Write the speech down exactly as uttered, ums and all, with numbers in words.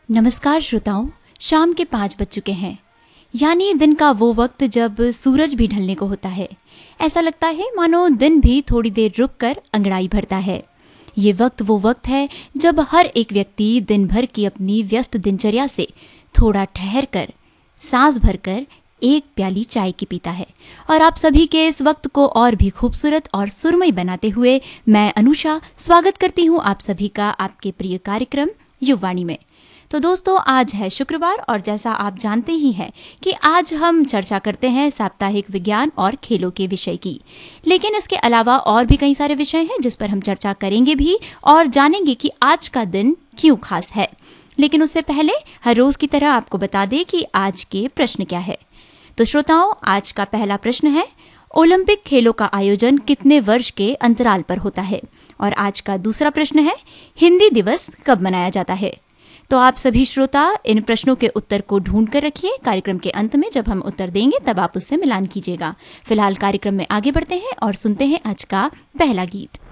नमस्कार श्रोताओं, शाम के पाँच बज चुके हैं, यानी दिन का वो वक्त जब सूरज भी ढलने को होता है। ऐसा लगता है मानो दिन भी थोड़ी देर रुक कर अंगड़ाई भरता है। ये वक्त वो वक्त है जब हर एक व्यक्ति दिन भर की अपनी व्यस्त दिनचर्या से थोड़ा ठहर कर, सांस भरकर एक प्याली चाय की पीता है। और आप सभी के इस वक्त को और भी खूबसूरत और सुरमई बनाते हुए मैं अनुषा स्वागत करती हूँ आप सभी का आपके प्रिय कार्यक्रम युववाणी में। तो दोस्तों, आज है शुक्रवार और जैसा आप जानते ही हैं कि आज हम चर्चा करते हैं साप्ताहिक विज्ञान और खेलों के विषय की। लेकिन इसके अलावा और भी कई सारे विषय हैं जिस पर हम चर्चा करेंगे भी और जानेंगे कि आज का दिन क्यों खास है। लेकिन उससे पहले हर रोज की तरह आपको बता दें कि आज के प्रश्न क्या है। तो श्रोताओं, आज का पहला प्रश्न है, ओलंपिक खेलों का आयोजन कितने वर्ष के अंतराल पर होता है। और आज का दूसरा प्रश्न है, हिंदी दिवस कब मनाया जाता है। तो आप सभी श्रोता इन प्रश्नों के उत्तर को ढूंढ कर रखिए। कार्यक्रम के अंत में जब हम उत्तर देंगे तब आप उससे मिलान कीजिएगा। फिलहाल कार्यक्रम में आगे बढ़ते हैं और सुनते हैं आज का पहला गीत।